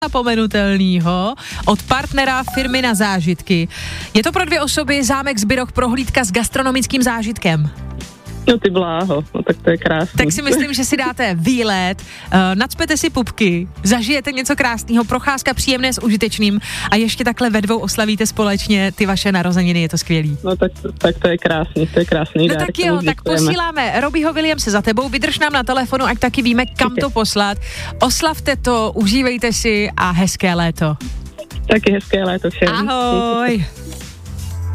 nezapomenutelného od partnera firmy Na zážitky. Je to pro 2 osoby zámek Zbyroch, prohlídka s gastronomickým zážitkem. No ty bláho, no tak to je krásný. Tak si myslím, že si dáte výlet, nacpete si pupky, zažijete něco krásného, procházka příjemné s užitečným a ještě takhle ve 2 oslavíte společně ty vaše narozeniny, je to skvělý. No tak to je krásný. No tak jo, tak posíláme Robbieho Williamse za tebou, vydrž nám na telefonu, ať taky víme, kam to poslat. Oslavte to, užívejte si a hezké léto. Taky hezké léto všem. Ahoj.